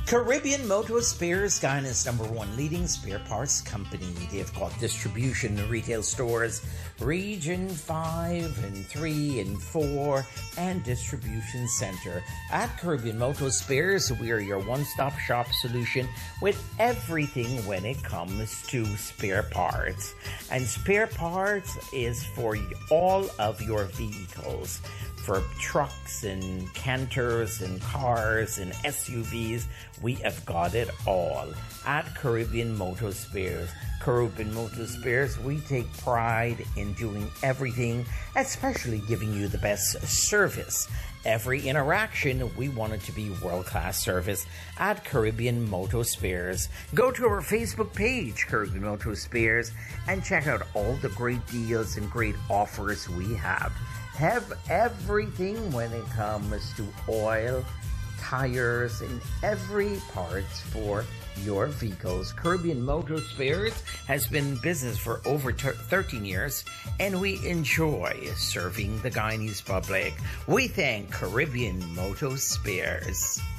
Caribbean Moto Spares, Guyana's #1 leading spare parts company. They've got distribution in retail stores, Region 5 and 3 and 4, and distribution center. At Caribbean Moto Spares, we're your one-stop shop solution with everything when it comes to spare parts. And spare parts is for all of your vehicles. For trucks and canters and cars and SUVs, we have got it all at Caribbean Moto Spares. Caribbean Moto Spares, we take pride in doing everything, especially giving you the best service. Every interaction, we want it to be world-class service at Caribbean Moto Spares. Go to our Facebook page, Caribbean Moto Spares, and check out all the great deals and great offers we have. Have everything when it comes to oil, tires, and every parts for your vehicles. Caribbean Moto Spares has been in business for over 13 years, and we enjoy serving the Guyanese public. We thank Caribbean Moto Spares.